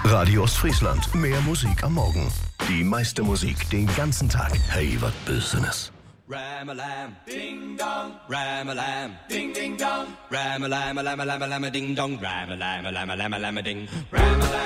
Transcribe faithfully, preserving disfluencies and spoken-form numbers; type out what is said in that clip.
Radio Ostfriesland. Mehr Musik am Morgen. Die meiste Musik den ganzen Tag. Hey, wat Business. Ram-a-lam, ding-dong, ram-a-lam, ding-ding-dong, ram-a-lam-a-lam-a-lam-a-lam-a-ding-dong, ram-a-lam-a-lam-a-lam-a-lam-a-ding, ram-a-lam.